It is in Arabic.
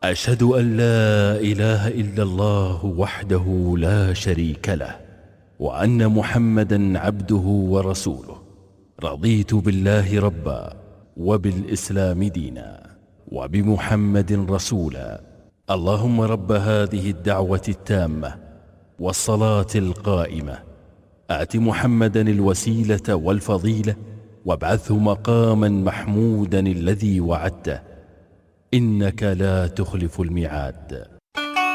أشهد أن لا إله إلا الله وحده لا شريك له، وأن محمدا عبده ورسوله. رضيت بالله ربا، وبالإسلام دينا، وبمحمد رسولا. اللهم رب هذه الدعوة التامة والصلاة القائمة، آت محمدا الوسيلة والفضيلة، وابعثه مقاما محمودا الذي وعدته، إنك لا تخلف الميعاد.